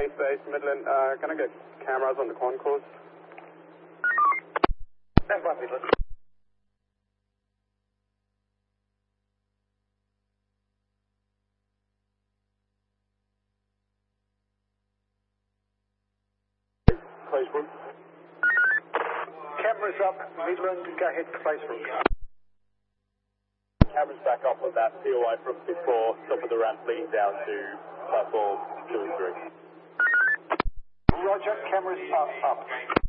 Base Midland, can I get cameras on the concourse? Stand by, Midland. Closebrook. Cameras up, Midland, go ahead, Closebrook. Cameras back up on that COI from before, top of the ramp leading down to platform 2 and 3. Roger, cameras up.